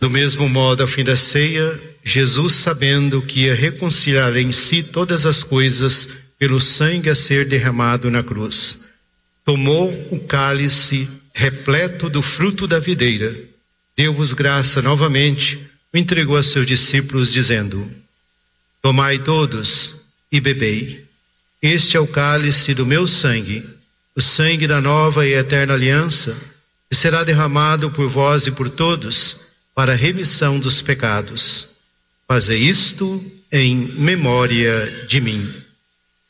Do mesmo modo, ao fim da ceia, Jesus, sabendo que ia reconciliar em si todas as coisas pelo sangue a ser derramado na cruz, tomou o cálice repleto do fruto da videira, deu-vos graça novamente, o entregou a seus discípulos, dizendo: tomai todos e bebei. Este é o cálice do meu sangue, o sangue da nova e eterna aliança, que será derramado por vós e por todos para a remissão dos pecados. Fazei isto em memória de mim.